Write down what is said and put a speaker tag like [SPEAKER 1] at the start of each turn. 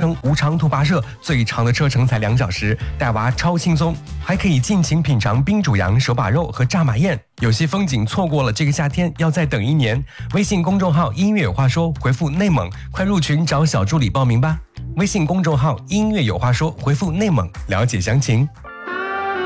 [SPEAKER 1] 程无长途跋涉，最长的车程才2小时，带娃超轻松，还可以尽情品尝冰煮羊、手把肉和炸马宴。有些风景错过了这个夏天，要再等1年。微信公众号音乐有话说，回复内蒙，快入群找小助理报名吧。微信公众号音乐有话说，回复内蒙了解详情。